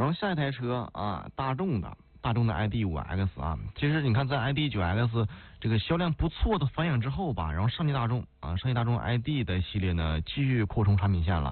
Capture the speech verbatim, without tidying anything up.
然后下一台车啊，大众的大众的 I D 五 X 啊，其实你看在 I D 九 X 这个销量不错的反响之后吧，然后上汽大众啊，上汽大众 I D 的系列呢继续扩充产品线了。